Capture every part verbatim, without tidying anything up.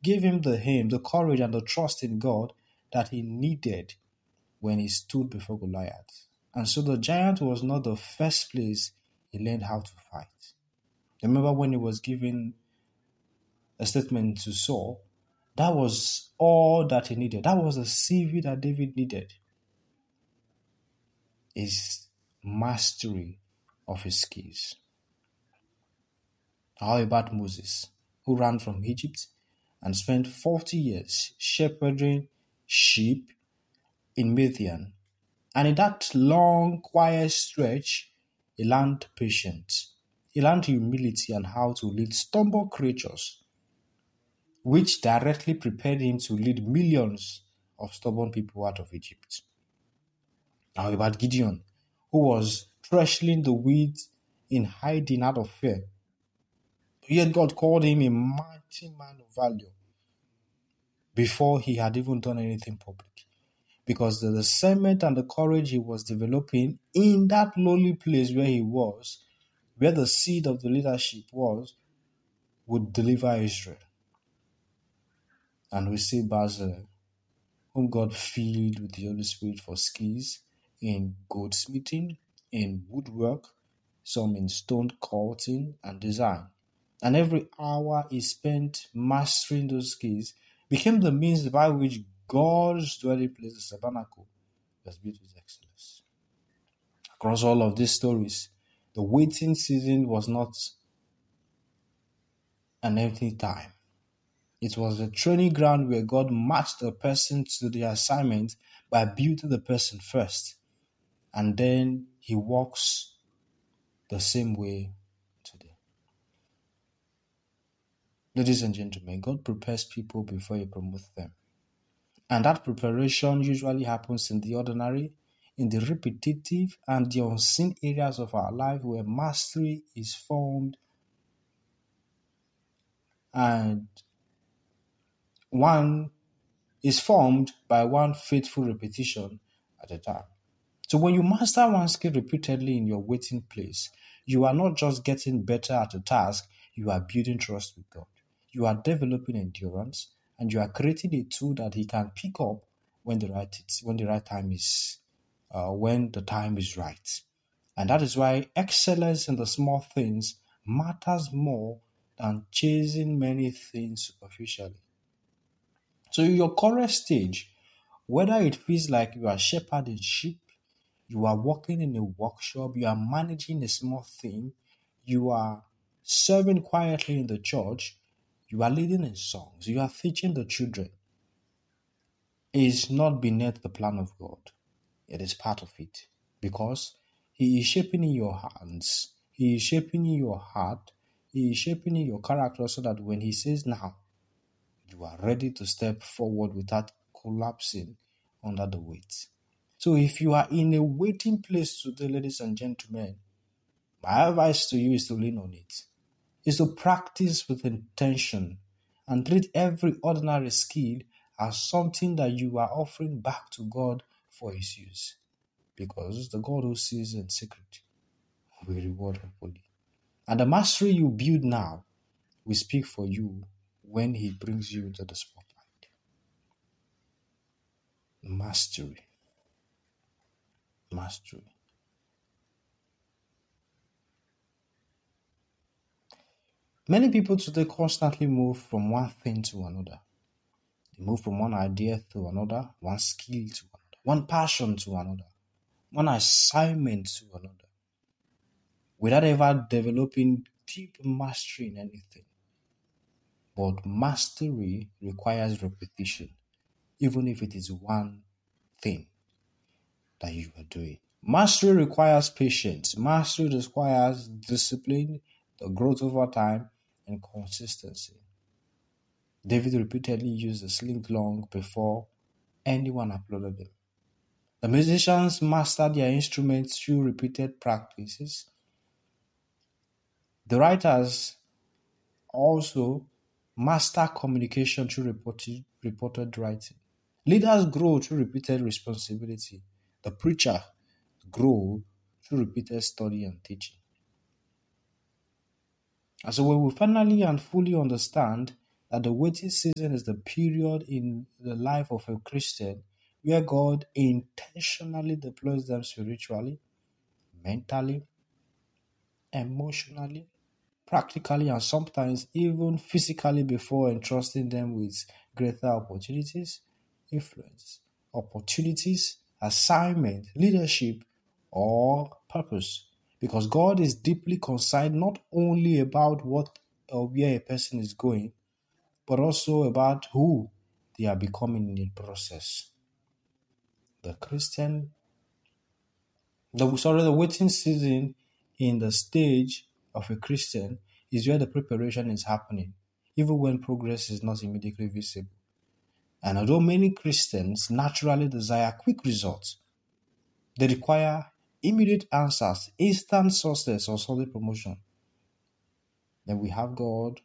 gave him the aim, the courage, and the trust in God that he needed when he stood before Goliath. And so the giant was not the first place he learned how to fight. Remember when he was giving a statement to Saul, that was all that he needed. That was the C V that David needed. His mastery of his skills. How about Moses, who ran from Egypt and spent forty years shepherding sheep in Midian? And in that long, quiet stretch, he learned patience. He learned humility and how to lead stubborn creatures, which directly prepared him to lead millions of stubborn people out of Egypt. How about Gideon, who was threshing the wheat in hiding out of fear? Yet God called him a mighty man of value before he had even done anything public. Because the discernment and the courage he was developing in that lowly place where he was, where the seed of the leadership was, would deliver Israel. And we see Basil, whom God filled with the Holy Spirit for skills in goldsmithing, in woodwork, some in stone cutting and design. And every hour he spent mastering those skills became the means by which God's dwelling place, the tabernacle, was built with excellence. Across all of these stories, the waiting season was not an empty time. It was a training ground where God matched the person to the assignment by building the person first. And then he walks the same way today. Ladies and gentlemen, God prepares people before he promotes them. And that preparation usually happens in the ordinary, in the repetitive, and the unseen areas of our life where mastery is formed and one is formed by one faithful repetition at a time. So when you master one skill repeatedly in your waiting place, you are not just getting better at a task, you are building trust with God. You are developing endurance, and you are creating a tool that he can pick up when the right when the right time is uh, when the time is right. And that is why excellence in the small things matters more than chasing many things superficially. So in your current stage, whether it feels like you are shepherding sheep, you are working in a workshop, you are managing a small thing, you are serving quietly in the church, you are leading in songs, you are teaching the children, it is not beneath the plan of God. It is part of it. Because he is shaping in your hands, he is shaping in your heart, he is shaping in your character so that when he says now, you are ready to step forward without collapsing under the weight. So if you are in a waiting place today, ladies and gentlemen, my advice to you is to lean on it. Is to practice with intention and treat every ordinary skill as something that you are offering back to God for his use. Because the God who sees in secret will reward openly. And the mastery you build now will speak for you when he brings you into the spotlight. Mastery. Mastery. Many people today constantly move from one thing to another. They move from one idea to another, one skill to another, one passion to another, one assignment to another, without ever developing deep mastery in anything. But mastery requires repetition, even if it is one thing that you are doing. Mastery requires patience. Mastery requires discipline, the growth over time, and consistency. David repeatedly used the sling long before anyone applauded him. The musicians mastered their instruments through repeated practices. The writers also master communication through reported, reported writing. Leaders grow through repeated responsibility. The preacher grow through repeated study and teaching. And so when we finally and fully understand that the waiting season is the period in the life of a Christian where God intentionally deploys them spiritually, mentally, emotionally, practically, and sometimes even physically before entrusting them with greater opportunities, influence, opportunities, assignment, leadership, or purpose. Because God is deeply concerned not only about what or where a person is going, but also about who they are becoming in the process. The Christian, the sorry, the waiting season in the stage of a Christian is where the preparation is happening, even when progress is not immediately visible. And although many Christians naturally desire quick results, they require immediate answers, instant success, or solid promotion. Then we have God,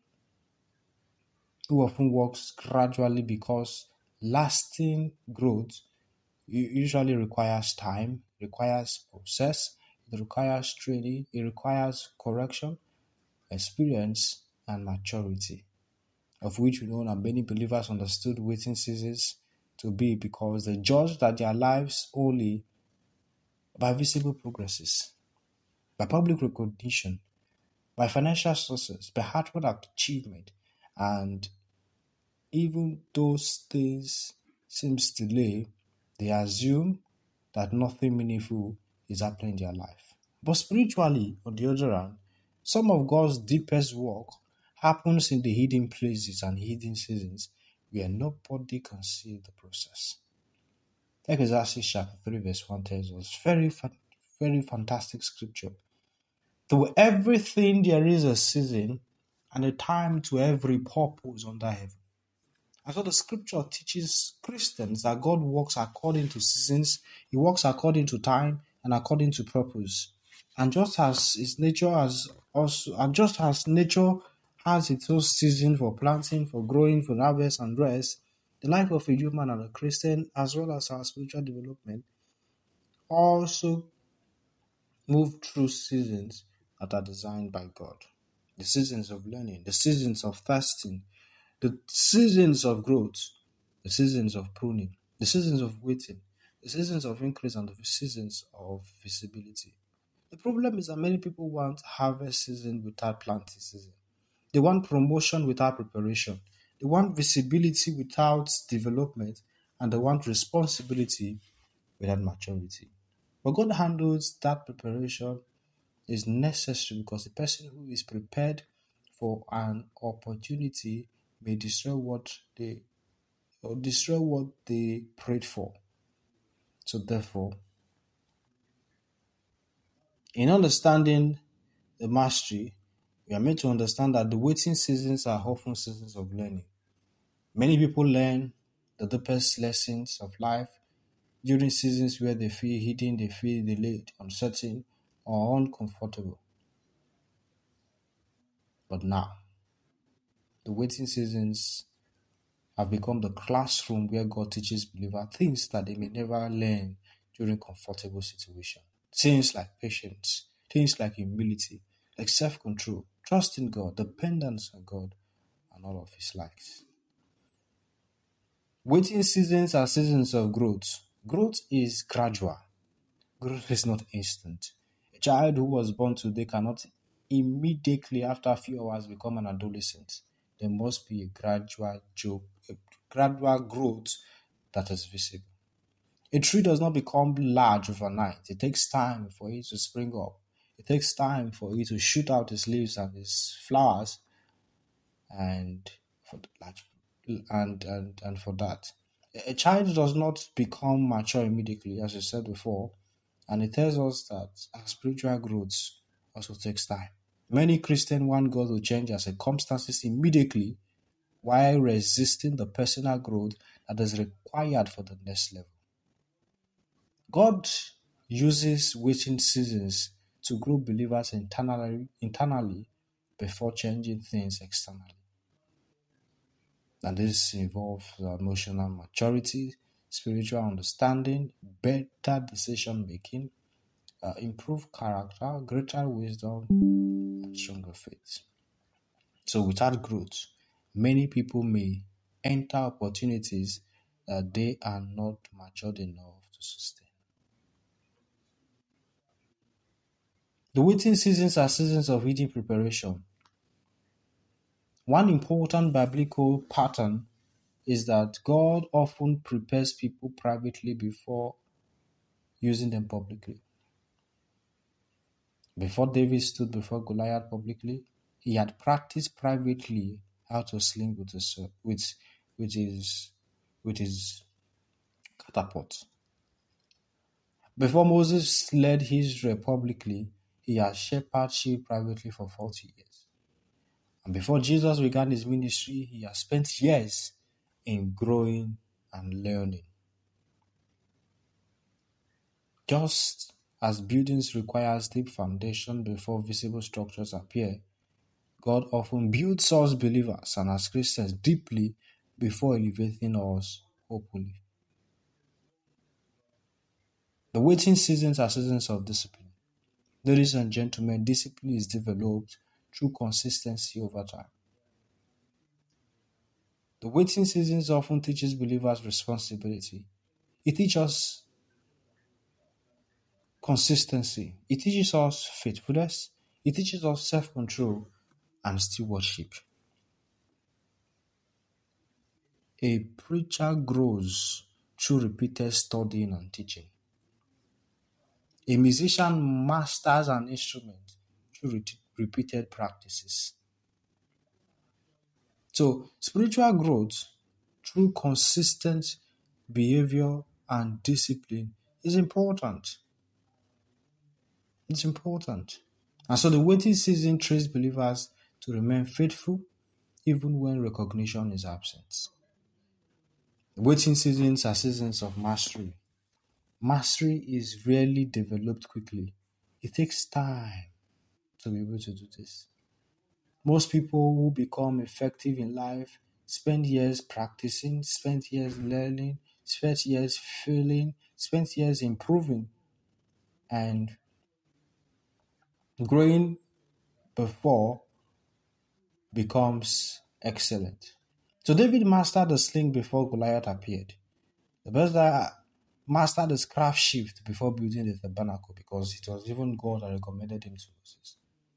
who often works gradually because lasting growth usually requires time, requires process, it requires training, it requires correction, experience, and maturity, of which we know that many believers understood waiting seasons to be because they judged that their lives only by visible progresses, by public recognition, by financial success, by outward achievement, and even those things seems delay, they assume that nothing meaningful is happening in their life. But spiritually, on the other hand, some of God's deepest work happens in the hidden places and hidden seasons where nobody can see the process. Ecclesiastes chapter three verse one tells us, very, very fantastic scripture. To everything there is a season and a time to every purpose under heaven. And so the scripture teaches Christians that God works according to seasons, He works according to time and according to purpose. And just as His nature has also, and just as nature has its own season for planting, for growing, for harvest and rest, the life of a human and a Christian, as well as our spiritual development, also move through seasons that are designed by God. The seasons of learning, the seasons of fasting, the seasons of growth, the seasons of pruning, the seasons of waiting, the seasons of increase, and the seasons of visibility. The problem is that many people want harvest season without planting season. They want promotion without preparation. They want visibility without development, and they want responsibility without maturity. But God handles that preparation is necessary because the person who is prepared for an opportunity may destroy what they or destroy what they prayed for. So therefore, in understanding the mastery, we are meant to understand that the waiting seasons are often seasons of learning. Many people learn the deepest lessons of life during seasons where they feel hidden, they feel delayed, uncertain, or uncomfortable. But now, the waiting seasons have become the classroom where God teaches believers things that they may never learn during comfortable situations. Things like patience, things like humility, like self-control, trust in God, dependence on God, and all of His likes. Waiting seasons are seasons of growth. Growth is gradual. Growth is not instant. A child who was born today cannot immediately after a few hours become an adolescent. There must be a gradual joke, a gradual growth that is visible. A tree does not become large overnight. It takes time for it to spring up. It takes time for it to shoot out its leaves and its flowers, and for the large, and and and for that, a child does not become mature immediately, as I said before, and it tells us that our spiritual growth also takes time. Many Christians want God to change their circumstances immediately, while resisting the personal growth that is required for the next level. God uses waiting seasons to grow believers internally, internally before changing things externally. And this involves emotional maturity, spiritual understanding, better decision making, uh, improved character, greater wisdom, and stronger faith. So without growth, Many people may enter opportunities that they are not matured enough to sustain. The waiting seasons are seasons of reading preparation. One important biblical pattern is that God often prepares people privately before using them publicly. Before David stood before Goliath publicly, he had practiced privately how to sling with his with, with his with his catapult. Before Moses led Israel publicly, he had shepherded sheep privately for forty years. And before Jesus began his ministry, he had spent years in growing and learning. Just as buildings require deep foundation before visible structures appear, God often builds us believers and as Christians deeply before elevating us openly. The waiting seasons are seasons of discipline. Ladies and gentlemen, discipline is developed through consistency over time. The waiting seasons often teaches believers responsibility. It teaches us consistency. It teaches us faithfulness. It teaches us self-control and stewardship. A preacher grows through repeated studying and teaching. A musician masters an instrument through re- repeated practices. So, spiritual growth through consistent behavior and discipline is important. It's important. And so the waiting season trains believers to remain faithful even when recognition is absent. The waiting seasons are seasons of mastery. Mastery is rarely developed quickly. It takes time to be able to do this. Most people who become effective in life spend years practicing, spend years learning, spend years failing, spend years improving and growing before becomes excellent. So David mastered the sling before Goliath appeared. The Bethesda mastered the craft shift before building the tabernacle because it was even God that recommended him to Moses.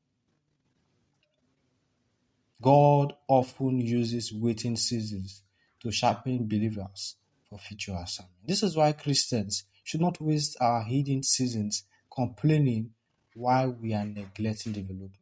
God often uses waiting seasons to sharpen believers for future assignment. This is why Christians should not waste our hidden seasons complaining why we are neglecting development.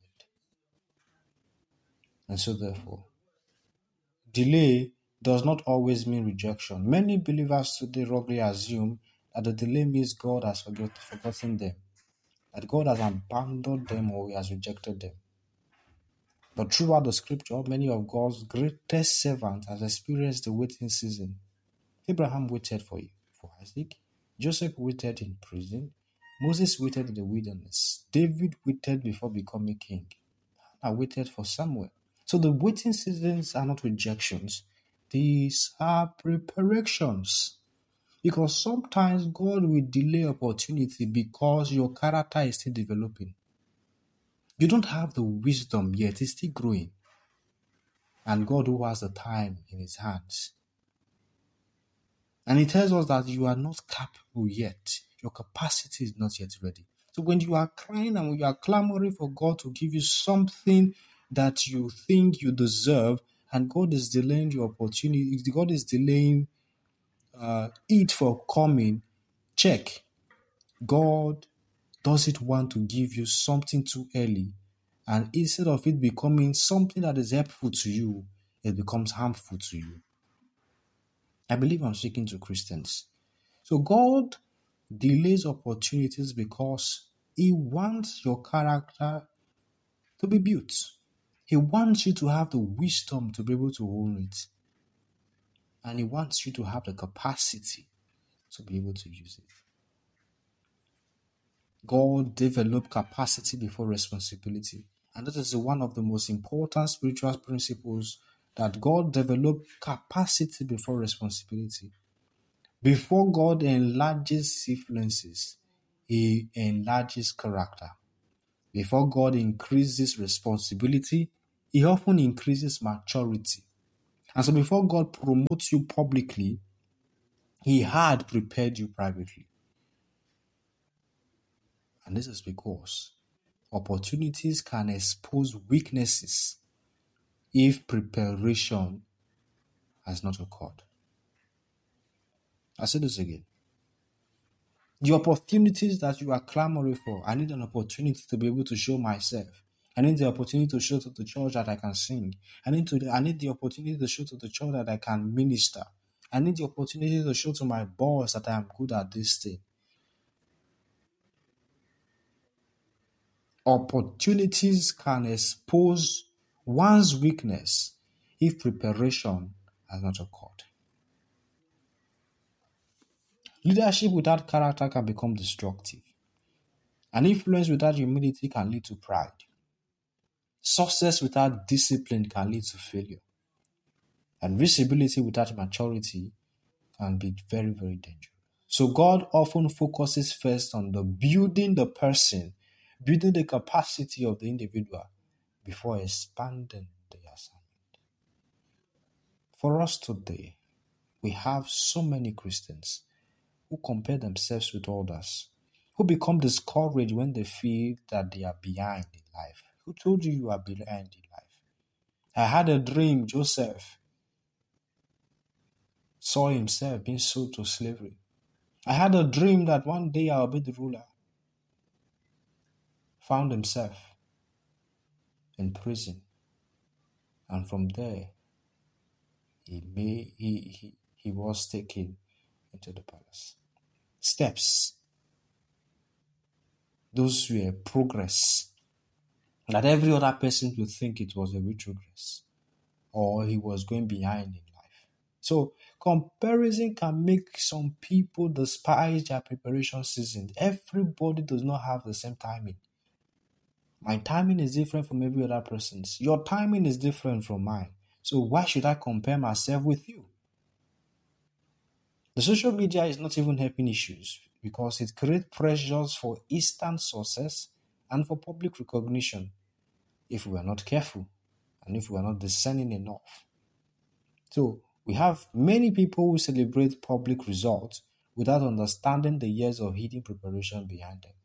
And so therefore, delay does not always mean rejection. Many believers today wrongly assume that the delay means God has forget, forgotten them, that God has abandoned them or he has rejected them. But throughout the scripture, many of God's greatest servants have experienced the waiting season. Abraham waited for, for Isaac. Joseph waited in prison. Moses waited in the wilderness. David waited before becoming king. Hannah waited for Samuel. So the waiting seasons are not rejections. These are preparations. Because sometimes God will delay opportunity because your character is still developing. You don't have the wisdom yet. It's still growing. And God who has the time in his hands. And he tells us that you are not capable yet. Your capacity is not yet ready. So when you are crying and when you are clamoring for God to give you something that you think you deserve, and God is delaying your opportunity, God is delaying uh, it for coming, check. God doesn't want to give you something too early. And instead of it becoming something that is helpful to you, it becomes harmful to you. I believe I'm speaking to Christians. So God delays opportunities because he wants your character to be built. He wants you to have the wisdom to be able to own it. And he wants you to have the capacity to be able to use it. God developed capacity before responsibility. And that is one of the most important spiritual principles, that God developed capacity before responsibility. Before God enlarges influences, he enlarges character. Before God increases responsibility, he often increases maturity. And so before God promotes you publicly, He had prepared you privately. And this is because opportunities can expose weaknesses if preparation has not occurred. I'll say this again. The opportunities that you are clamoring for, I need an opportunity to be able to show myself. I need the opportunity to show to the church that I can sing. I need to. I need the opportunity to show to the church that I can minister. I need the opportunity to show to my boss that I am good at this thing. Opportunities can expose one's weakness if preparation has not occurred. Leadership without character can become destructive. And influence without humility can lead to pride. Success without discipline can lead to failure. And visibility without maturity can be very, very dangerous. So God often focuses first on the building the person, building the capacity of the individual before expanding the assignment. For us today, we have so many Christians who compare themselves with others, who become discouraged when they feel that they are behind in life. Who told you you are behind in life? I had a dream. Joseph saw himself being sold to slavery. I had a dream that one day I'll be the ruler. Found himself in prison. And from there, he, may, he, he, he was taken into the palace. Steps. Those were progress. That every other person would think it was a retrogress, or he was going behind in life. So comparison can make some people despise their preparation season. Everybody does not have the same timing. My timing is different from every other person's. Your timing is different from mine. So why should I compare myself with you? The social media is not even helping issues because it creates pressures for instant success and for public recognition if we are not careful and if we are not discerning enough. So we have many people who celebrate public results without understanding the years of hidden preparation behind them.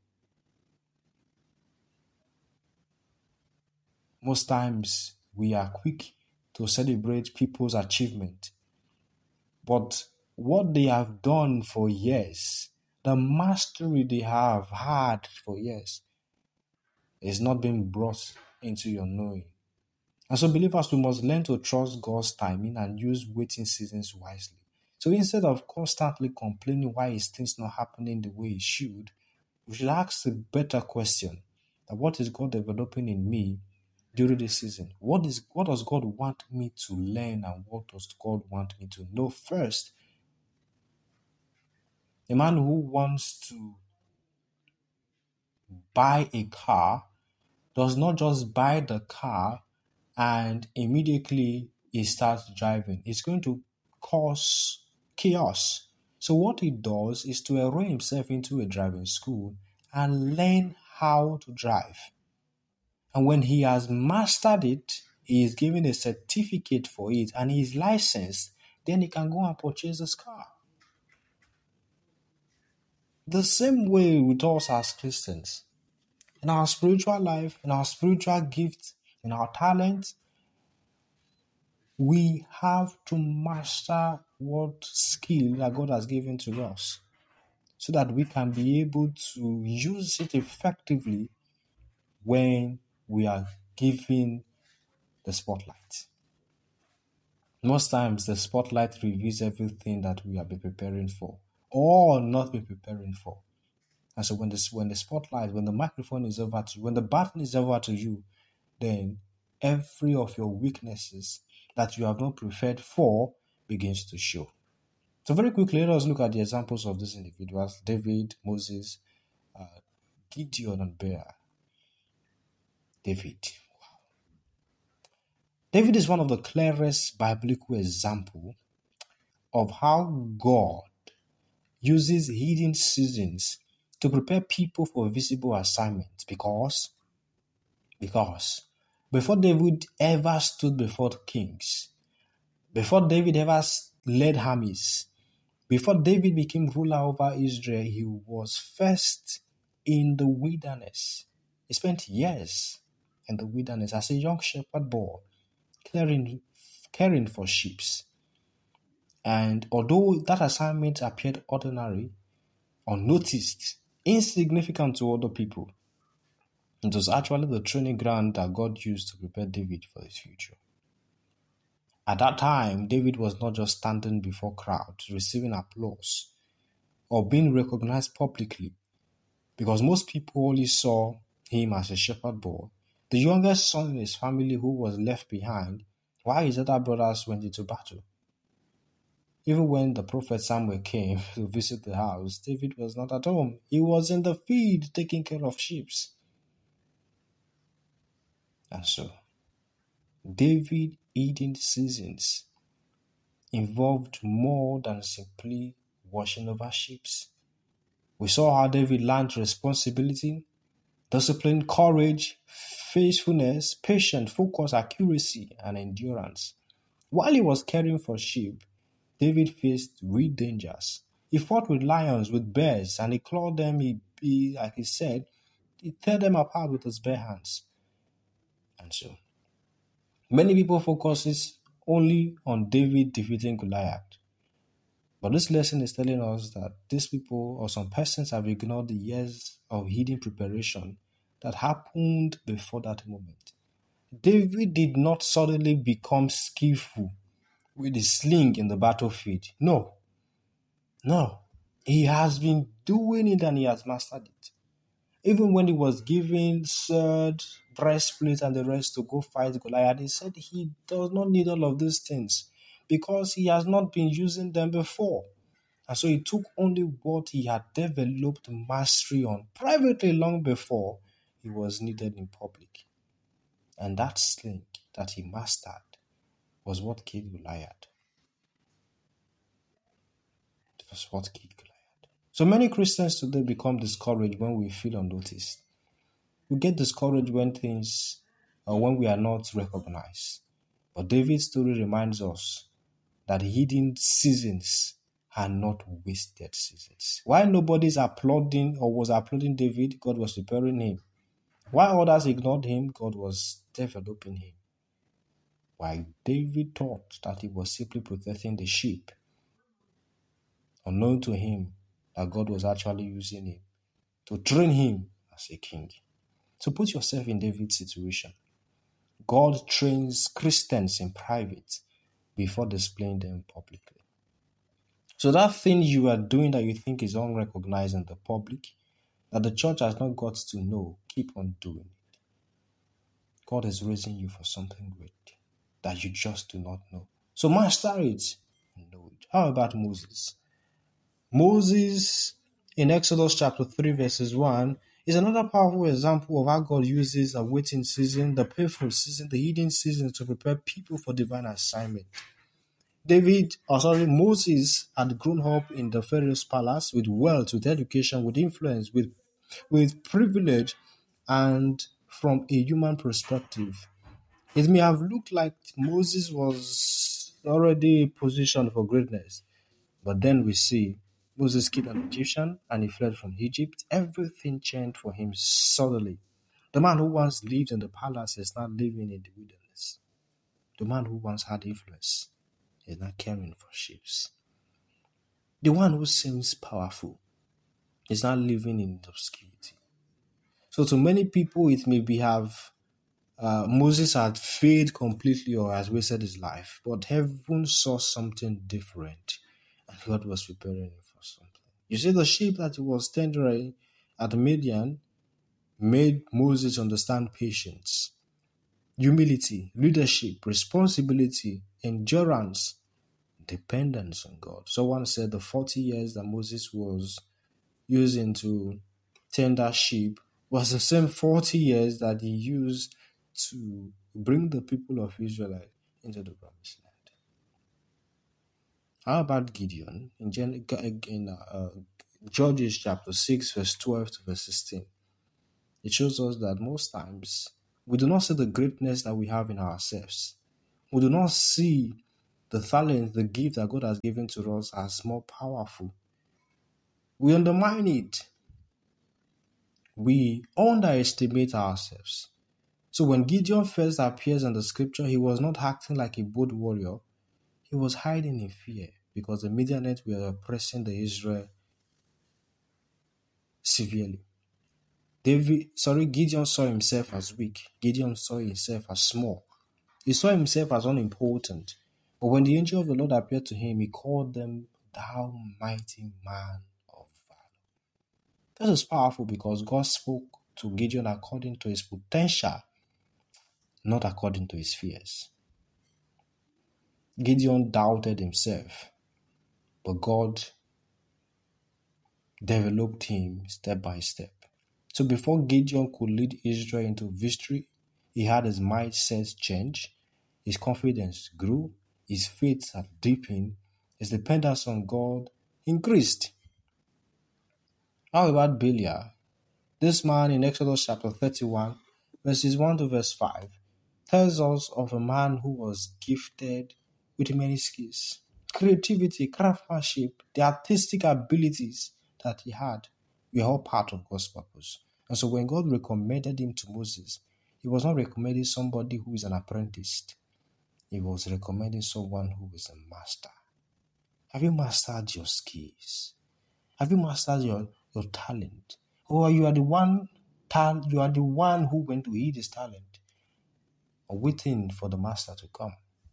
Most times we are quick to celebrate people's achievement, but what they have done for years, the mastery they have had for years, is not being brought into your knowing. And so believers, we must learn to trust God's timing and use waiting seasons wisely. So instead of constantly complaining why is things not happening the way it should, we should ask a better question. That what is God developing in me during this season? What is what does God want me to learn, and what does God want me to know first? A man who wants to buy a car does not just buy the car and immediately he starts driving. It's going to cause chaos. So what he does is to enroll himself into a driving school and learn how to drive. And when he has mastered it, he is given a certificate for it and he is licensed, then he can go and purchase this car. The same way with us as Christians. In our spiritual life, in our spiritual gifts, in our talent, we have to master what skill that God has given to us so that we can be able to use it effectively when we are given the spotlight. Most times, the spotlight reveals everything that we have been preparing for or not been preparing for. And so when this, when the spotlight, when the microphone is over to you, when the baton is over to you, then every of your weaknesses that you have not prepared for begins to show. So very quickly, let us look at the examples of these individuals: David, Moses, uh, Gideon, and Baal. David. Wow. David is one of the clearest biblical examples of how God uses hidden seasons to prepare people for visible assignments because, because before David ever stood before the kings, Before David ever led armies, before David became ruler over Israel, he was first in the wilderness. He spent years in the wilderness as a young shepherd boy, caring, caring for sheep. And although that assignment appeared ordinary, unnoticed, insignificant to other people, it was actually the training ground that God used to prepare David for his future. At that time, David was not just standing before crowds, receiving applause, or being recognized publicly, because most people only saw him as a shepherd boy, the youngest son in his family who was left behind while his other brothers went into battle. Even when the prophet Samuel came to visit the house, David was not at home. He was in the field taking care of sheep. And so, David eating seasons involved more than simply watching over sheep. We saw how David learned responsibility, discipline, courage, faithfulness, patience, focus, accuracy, and endurance. While he was caring for sheep, David faced real dangers. He fought with lions, with bears, and he clawed them, he, he, like he said, he tear them apart with his bare hands. And so, many people focuses only on David defeating Goliath. But this lesson is telling us that these people or some persons have ignored the years of hidden preparation that happened before that moment. David did not suddenly become skillful with his sling in the battlefield. No. No. He has been doing it and he has mastered it. Even when he was given sword, breastplate, and the rest to go fight Goliath, he said he does not need all of these things because he has not been using them before. And so he took only what he had developed mastery on privately long before he was needed in public. And that sling that he mastered was what killed Goliath. It was what killed Goliath. So many Christians today become discouraged when we feel unnoticed. We get discouraged when things or when we are not recognized. But David's story reminds us that hidden seasons are not wasted seasons. While nobody's applauding or was applauding David, God was preparing him. While others ignored him, God was developing him. While David thought that he was simply protecting the sheep, unknown to him that God was actually using him to train him as a king. So put yourself in David's situation. God trains Christians in private before displaying them publicly. So that thing you are doing that you think is unrecognized in the public, that the church has not got to know, keep on doing it. God is raising you for something great that you just do not know. So master it and know it. How about Moses? Moses in Exodus chapter three verses one is another powerful example of how God uses a waiting season, the painful season, the hidden season to prepare people for divine assignment. David, or sorry, Moses had grown up in the Pharaoh's palace with wealth, with education, with influence, with, with privilege, and from a human perspective. It may have looked like Moses was already positioned for greatness, but then we see Moses killed an Egyptian and he fled from Egypt. Everything changed for him suddenly. The man who once lived in the palace is now living in the wilderness. The man who once had influence is not caring for sheep. The one who seems powerful is not living in obscurity. So to many people, it may be have uh, Moses had failed completely or has wasted his life, but heaven saw something different, and God was preparing him for something. You see, the sheep that he was tendering at Midian made Moses understand patience, humility, leadership, responsibility, endurance, dependence on God. Someone said the forty years that Moses was using to tender sheep was the same forty years that he used to bring the people of Israel into the promised land. How about Gideon? In, Gen- in uh, Judges chapter six, verse twelve to verse sixteen, it shows us that most times we do not see the greatness that we have in ourselves. We do not see the talent, the gift that God has given to us as more powerful. We undermine it. We underestimate ourselves. So when Gideon first appears in the scripture, he was not acting like a bold warrior. He was hiding in fear because the Midianites were oppressing the Israel severely. David, sorry, Gideon saw himself as weak. Gideon saw himself as small. He saw himself as unimportant. But when the angel of the Lord appeared to him, he called them, "Thou mighty man of valor." This is powerful because God spoke to Gideon according to his potential, not according to his fears. Gideon doubted himself, but God developed him step by step. So before Gideon could lead Israel into victory, he had his mindset change, his confidence grew, his faith had deepened, his dependence on God increased. How about Belial? This man in Exodus chapter thirty-one, verses one to verse five, tells us of a man who was gifted with many skills, creativity, craftsmanship, the artistic abilities that he had were all part of God's purpose. And so when God recommended him to Moses, he was not recommending somebody who is an apprentice. He was recommending someone who is a master. Have you mastered your skills? Have you mastered your, your talent? Or you are the one tal- you are the one who went to eat his talent, or waiting for the master to come?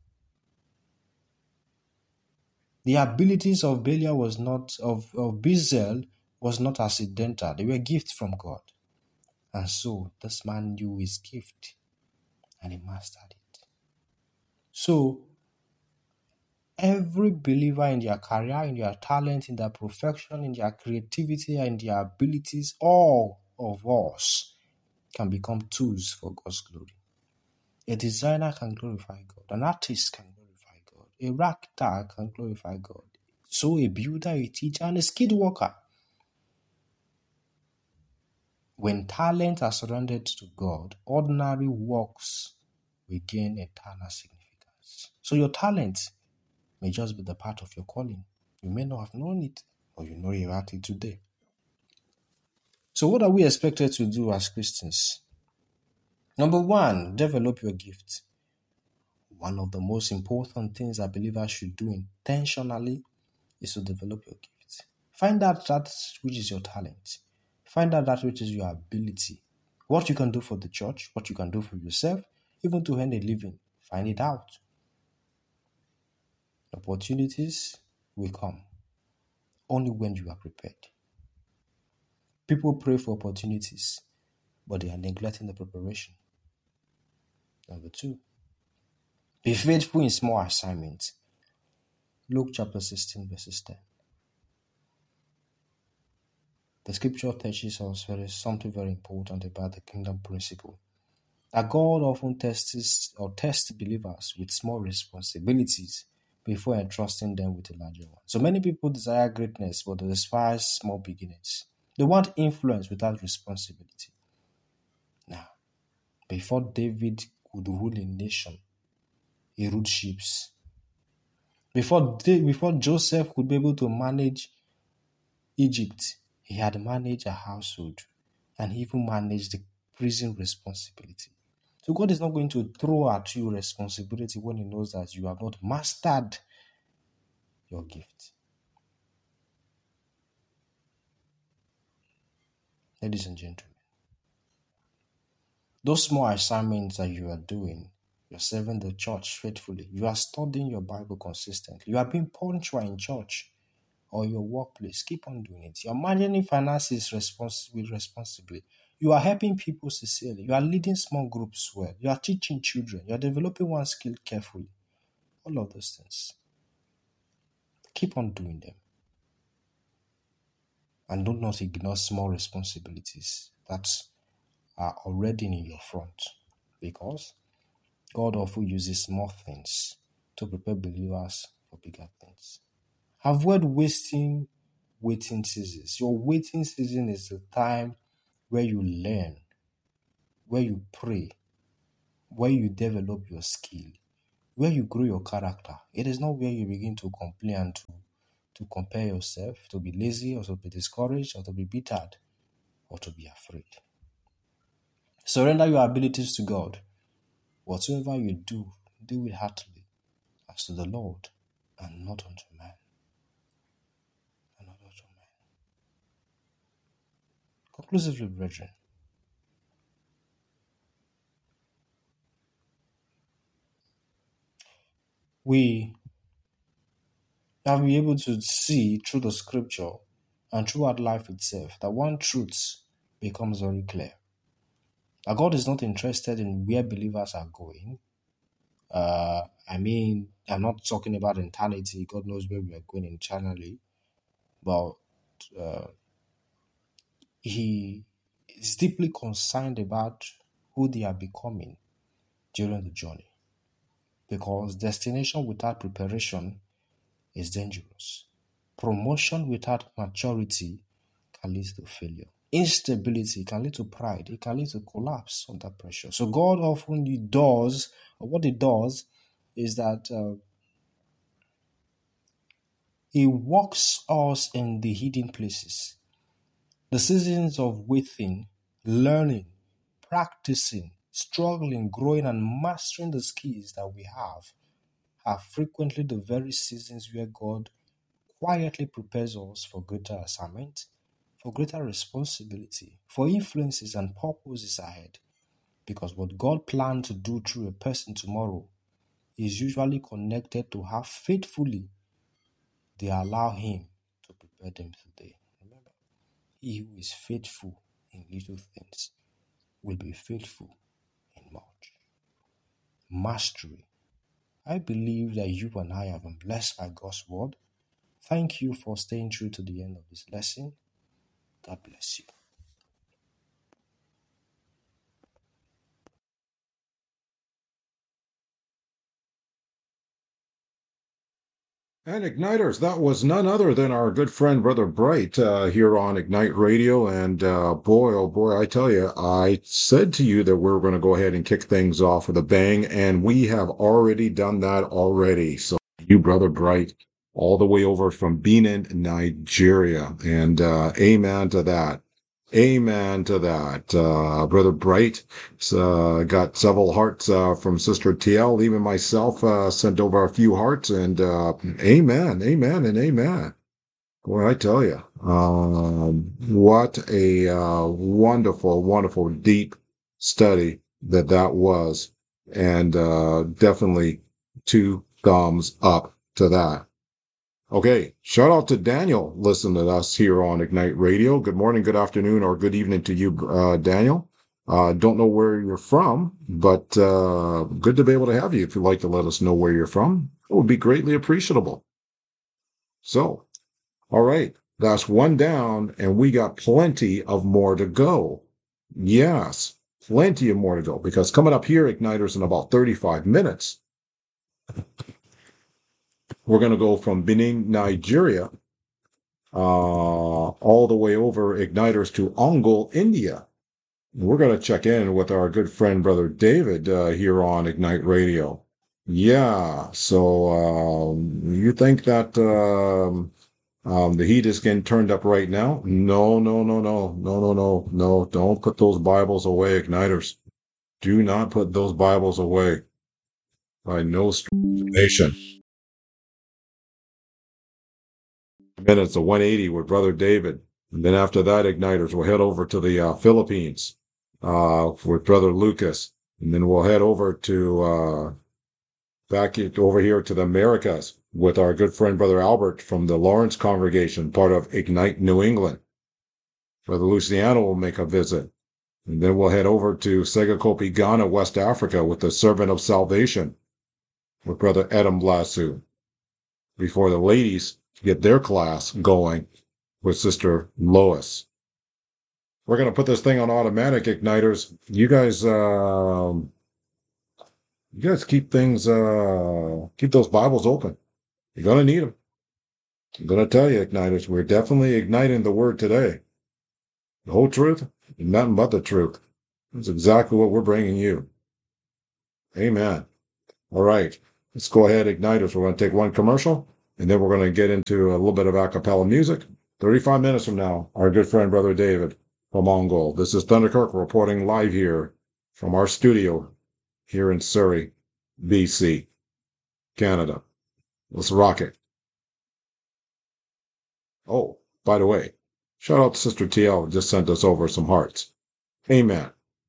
The abilities of Belial was not of, of Bezalel was not accidental. They were gifts from God. And so this man knew his gift and he mastered it. So every believer in their career, in their talent, in their profession, in their creativity, and their abilities, all of us can become tools for God's glory. A designer can glorify God. An artist can glorify God. A writer can glorify God. So a builder, a teacher, and a skilled worker. When talent are surrendered to God, ordinary works will gain eternal significance. So your talent may just be the part of your calling. You may not have known it, or you know about it today. So what are we expected to do as Christians? Number one, develop your gift. One of the most important things that believers should do intentionally is to develop your gift. Find out that which is your talent. Find out that which is your ability. What you can do for the church, what you can do for yourself, even to earn a living. Find it out. Opportunities will come only when you are prepared. People pray for opportunities, but they are neglecting the preparation. Number two, be faithful in small assignments. Luke chapter sixteen, verses ten. The scripture teaches us very, something very important about the kingdom principle. That God often tests or tests believers with small responsibilities before entrusting them with a larger one. So many people desire greatness, but they despise small beginnings. They want influence without responsibility. Now, before David could rule a nation, he ruled ships. Before, before Joseph could be able to manage Egypt, he had managed a household and he even managed the prison responsibility. So God is not going to throw at you responsibility when he knows that you have not mastered your gift. Ladies and gentlemen, those small assignments that you are doing, you're serving the church faithfully, you are studying your Bible consistently, you are being punctual in church or your workplace, keep on doing it. You're managing finances responsibly, responsibly. You are helping people sincerely. You are leading small groups well. You are teaching children. You are developing one skill carefully. All of those things. Keep on doing them. And do not ignore small responsibilities that are already in your front. Because God often uses small things to prepare believers for bigger things. Avoid wasting waiting seasons. Your waiting season is the time where you learn, where you pray, where you develop your skill, where you grow your character. It is not where you begin to complain and to, to compare yourself, to be lazy or to be discouraged or to be bittered or to be afraid. Surrender your abilities to God. Whatsoever you do, do it heartily as to the Lord and not unto man. And not unto man. Conclusively, brethren, we have been able to see through the scripture and throughout life itself that one truth becomes very clear. That God is not interested in where believers are going. Uh, I mean, I'm not talking about eternity. God knows where we are going internally. But uh, He is deeply concerned about who they are becoming during the journey. Because destination without preparation is dangerous. Promotion without maturity can lead to failure. Instability can lead to pride. It can lead to collapse under pressure. So God often does, or what He does, is that uh, He walks us in the hidden places. The seasons of waiting, learning, practicing, struggling, growing, and mastering the skills that we have are frequently the very seasons where God quietly prepares us for greater assignment, for greater responsibility, for influences and purposes ahead. Because what God planned to do through a person tomorrow is usually connected to how faithfully they allow Him to prepare them today. Remember, he who is faithful in little things will be faithful in much. Mastery. I believe that you and I have been blessed by God's word. Thank you for staying true to the end of this lesson. God bless you. And Igniters, that was none other than our good friend Brother Bright uh, here on Ignite Radio. And uh, boy, oh boy, I tell you, I said to you that we we're going to go ahead and kick things off with a bang, and we have already done that already. So you, Brother Bright, all the way over from Benin, Nigeria. And uh, amen to that. Amen to that. Uh, Brother Bright uh, got several hearts uh, from Sister T L. Even myself uh, sent over a few hearts, and uh, amen, amen, and amen. Boy, I tell you, um, what a uh, wonderful, wonderful, deep study that that was, and uh, definitely two thumbs up to that. Okay, shout out to Daniel, listening to us here on Ignite Radio. Good morning, good afternoon, or good evening to you, uh, Daniel. Uh, don't know where you're from, but uh, good to be able to have you. If you'd like to let us know where you're from, it would be greatly appreciable. So, all right, that's one down, and we got plenty of more to go. Yes, plenty of more to go, because coming up here, Igniters, in about thirty-five minutes, we're going to go from Benin, Nigeria, uh, all the way over Igniters to Ongole, India. We're going to check in with our good friend, Brother David, uh, here on Ignite Radio. Yeah, so um, you think that um, um, the heat is getting turned up right now? No, no, no, no, no, no, no, no. Don't put those Bibles away, Igniters. Do not put those Bibles away by no stretch of the nation. Minutes of one eighty with Brother David. And then after that, Igniters, we'll head over to the uh, Philippines uh, with Brother Lucas. And then we'll head over to uh, back over here to the Americas with our good friend Brother Albert from the Lawrence congregation, part of Ignite New England. Brother Luciano will make a visit. And then we'll head over to Segakopi, Ghana, West Africa with the Servant of Salvation with Brother Edom Blasu. Before the ladies get their class going with Sister Lois. We're going to put this thing on automatic, Igniters. You guys, uh, you guys keep things, uh, keep those Bibles open. You're going to need them. I'm going to tell you, Igniters, we're definitely igniting the word today. The whole truth, nothing but the truth. That's exactly what we're bringing you. Amen. All right. Let's go ahead, Igniters. We're going to take one commercial, and then we're going to get into a little bit of a cappella music. thirty-five minutes from now, our good friend, Brother David from Mongol. This is Thunderkirk reporting live here from our studio here in Surrey, B C, Canada. Let's rock it. Oh, by the way, shout out to Sister T L, just sent us over some hearts. Amen.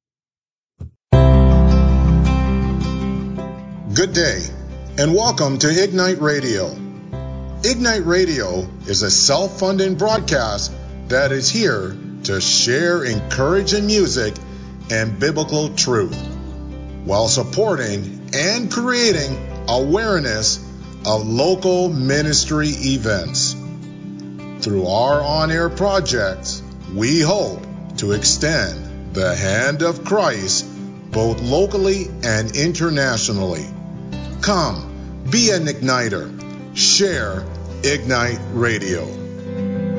Good day, and welcome to Ignite Radio. Ignite Radio is a self-funding broadcast that is here to share encouraging music and biblical truth, while supporting and creating awareness of local ministry events. Through our on-air projects, we hope to extend the hand of Christ both locally and internationally. Come, be an igniter. Share Ignite Radio.